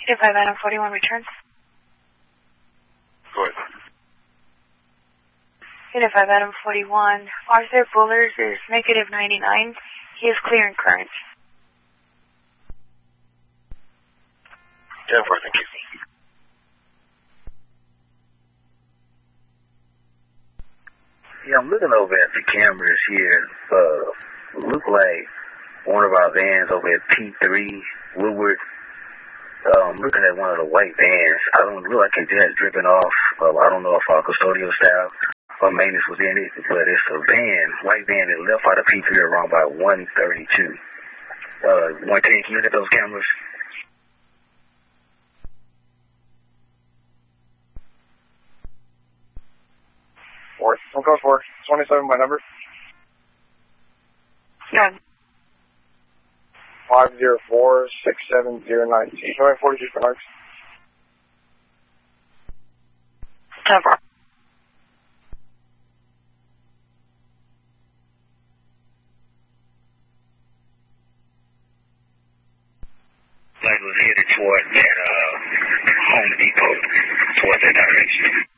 If Adam 41 returns. Go ahead. Unit 5 Adam 41. Arthur Bullers is negative 99. He is clear in current. 10-4, thank you. Yeah, I'm looking over at the cameras here. Look like one of our vans over at P3 Woodward. Looking at one of the white vans. I don't look like it just dripping off. I don't know if our custodial staff or maintenance was in it, but it's a van, white van that left out of P3 around by 132. 110, can you look at those cameras? One code 4, 27 by number. None. 504-670-19. Show me 42 for marks. 10-4. Like was headed toward that Home Depot, towards that direction.